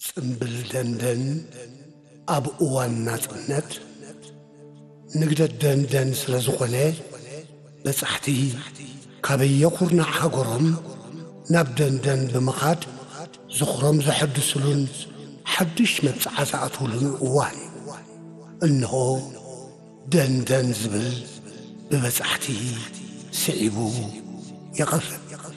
ጽምብል ደንደን ኣብ እዋን ናጽነት ንግደት ደንደን ስለ ዝኾነ በጻሕቲ ካበየኹርናዕ ሃገሮም ናብ ደንደን ብምኻድ ዝኽሮም ዘሐድስሉን ሓድሽ መብጽዓ ዝኣትውሉን እዋን እንሆ ደንደን ዝብል ብበጻሕቲ ስዒቡ ይቐርብ።